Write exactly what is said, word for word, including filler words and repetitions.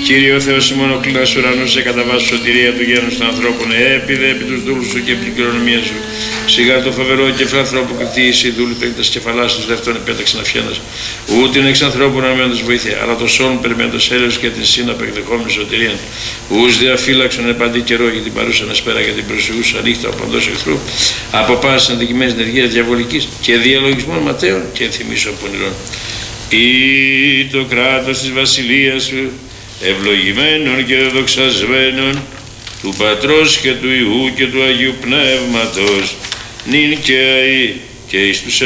Κύριε ο Θεός ημών ο κλίνας ουρανούς σε καταβάσει σωτηρία του γένους των ανθρώπων, έπιδε επί τους δούλους σου και επί την κληρονομία σου. Σιγά το φοβερό και ανθρώπου κρυφτή εσύ δούλου πέκτας κεφαλάς τους δεύτερον επέταξεν αυχένας. Ούτε είναι εξ ανθρώπων αμένοντας βοήθεια, αλλά το σώμα περιμένοντας έλεος και την σύνα απεκδεχόμενη σωτηρίαν. Ους διαφύλαξον επαντή καιρό για την παρούσα εσπέρα για την προσιούσα νύχτα απαντός εχθρού, από πάσης αντικειμένης ενεργείας διαβολικής και διαλογισμών ματέων και θυμίσεων πονηρών. Ή το κράτος της βασιλείας σου, ευλογημένων και δοξασμένων, του Πατρός και του Υιού και του Αγίου Πνεύματος, νυν και αεί και εις τους